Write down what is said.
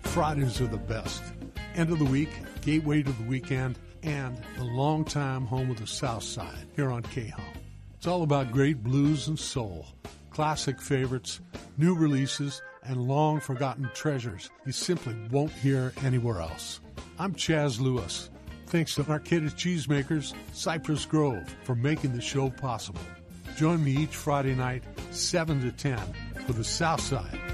Fridays are the best. End of the week, gateway to the weekend, and the longtime home of the South Side here on K-Hum. It's all about great blues and soul, classic favorites, new releases, and long-forgotten treasures you simply won't hear anywhere else. I'm Chaz Lewis. Thanks to Arcata Cheesemakers, Cypress Grove, for making the show possible. Join me each Friday night, 7 to 10, for the South Side